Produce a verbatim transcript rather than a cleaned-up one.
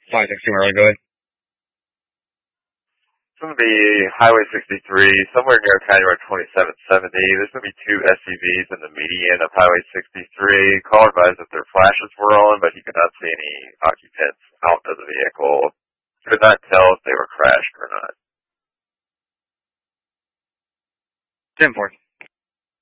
five sixteen, really good. It's going to be Highway sixty-three, somewhere near County Road twenty-seven seventy. There's going to be two S U Vs in the median of Highway sixty-three. Caller advised that their flashes were on, but he could not see any occupants out of the vehicle. Could not tell if they were crashed or not. ten four.